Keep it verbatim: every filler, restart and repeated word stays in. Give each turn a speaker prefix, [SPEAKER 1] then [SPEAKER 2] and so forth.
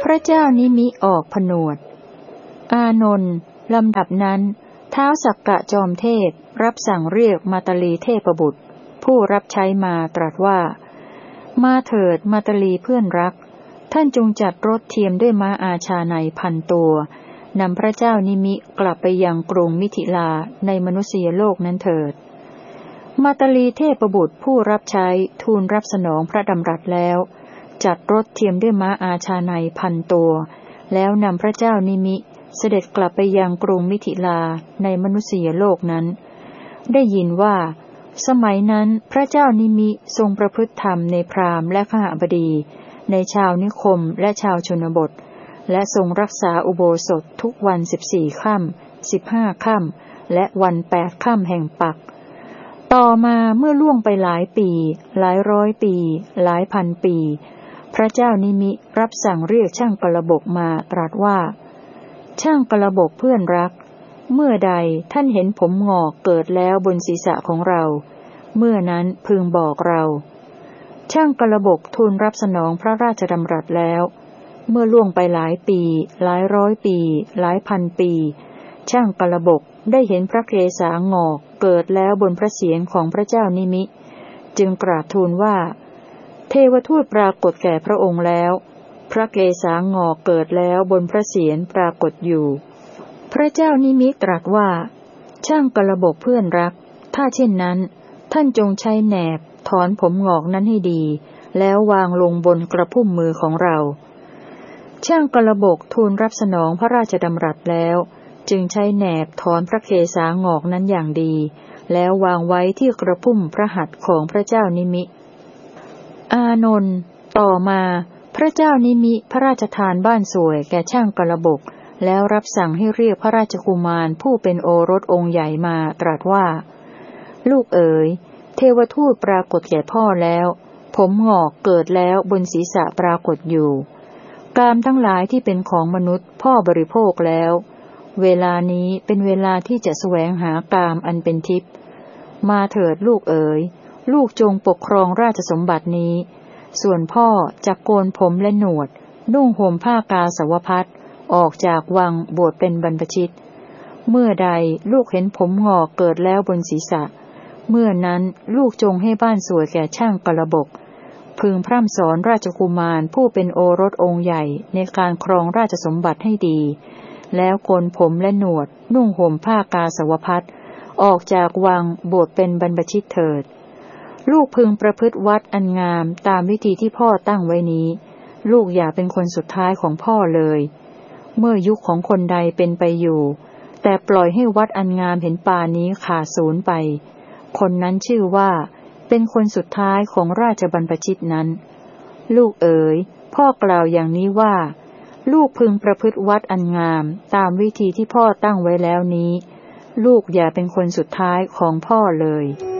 [SPEAKER 1] พระเจ้านิมิออกผนวดอานนท์ลำดับนั้นท้าวสักกะจอมเทพรับสั่งเรียกมาตลีเทพบุตรผู้รับใช้มาตรัสว่ามาเถิดมาตลีเพื่อนรักท่านจงจัดรถเทียมด้วยม้าอาชาในพันตัวนำพระเจ้านิมิกลับไปยังกรุงมิถิลาในมนุษยโลกนั้นเถิดมาตลีเทพบุตรผู้รับใช้ทูลรับสนองพระดำรัสแล้วจัดรถเทียมด้วยม้าอาชาในพันตัวแล้วนำพระเจ้านิมิเสด็จกลับไปยังกรุงมิถิลาในมนุษยโลกนั้นได้ยินว่าสมัยนั้นพระเจ้านิมิทรงประพฤติธรรมในพราหมณ์และขหบดีในชาวนิคมและชาวชนบทและทรงรักษาอุโบสถทุกวันสิบสี่ค่ำสิบห้าค่ำและวันแปดค่ำแห่งปักต่อมาเมื่อล่วงไปหลายปีหลายร้อยปีหลายพันปีพระเจ้านิมิรับสั่งเรียกช่างกลบกมาตรัสว่าช่างกลบกเพื่อนรักเมื่อใดท่านเห็นผมงอกเกิดแล้วบนศีรษะของเราเมื่อนั้นพึงบอกเราช่างกลบกทูลรับสนองพระราชดำรัสแล้วเมื่อล่วงไปหลายปีหลายร้อยปีหลายพันปีช่างกลบกได้เห็นพระเกศางอกเกิดแล้วบนพระเศียรของพระเจ้านิมิจึงกราบทูลว่าเทวทูตปรากฏแก่พระองค์แล้วพระเกศางอกเกิดแล้วบนพระเศียรปรากฏอยู่พระเจ้านิมิตรัสว่าช่างกลบกเพื่อนรักถ้าเช่นนั้นท่านจงใช้แหนบถอนผมงอกนั้นให้ดีแล้ววางลงบนกระพุ่มมือของเราช่างกลบกทูลรับสนองพระราชดำรัสแล้วจึงใช้แหนบถอนพระเกศางอกนั้นอย่างดีแล้ววางไว้ที่กระพุ่มพระหัตถ์ของพระเจ้านิมิอานนท์ต่อมาพระเจ้านิมิพระราชทานบ้านสวยแก่ช่างกลบกแล้วรับสั่งให้เรียกพระราชกุมารผู้เป็นโอรสองค์ใหญ่มาตรัสว่าลูกเอ๋ยเทวทูตปรากฏแก่พ่อแล้วผมงอกเกิดแล้วบนศีรษะปรากฏอยู่กามทั้งหลายที่เป็นของมนุษย์พ่อบริโภคแล้วเวลานี้เป็นเวลาที่จะแสวงหากามอันเป็นทิพย์มาเถิดลูกเอ๋ยลูกจงปกครองราชสมบัตินี้ส่วนพ่อจะโกนผมและหนวดนุ่งห่มผ้ากาสาวพัสออกจากวังบวชเป็นบรรพชิตเมื่อใดลูกเห็นผมงอกเกิดแล้วบนศีรษะเมื่อนั้นลูกจงให้บ้านสวยแก่ช่างกลบกพึงพร่ำสอนราชกุมารผู้เป็นโอรสองค์ใหญ่ในการครองราชสมบัติให้ดีแล้วโกนผมและหนวดนุ่งห่มผ้ากาสาวพัสออกจากวังบวชเป็นบรรพชิตเถิดลูกพึงประพฤติวัดอันงามตามวิธีที่พ่อตั้งไว้นี้ลูกอย่าเป็นคนสุดท้ายของพ่อเลยเมื่อยุคของคนใดเป็นไปอยู่แต่ปล่อยให้วัดอันงามเห็นป่านี้ขาดสูญไปคนนั้นชื่อว่าเป็นคนสุดท้ายของราชบรรพชิตนั้นลูกเอ๋ยพ่อกล่าวอย่างนี้ว่าลูกพึงประพฤติวัดอันงามตามวิธีที่พ่อตั้งไว้แล้วนี้ลูกอย่าเป็นคนสุดท้ายของพ่อเลย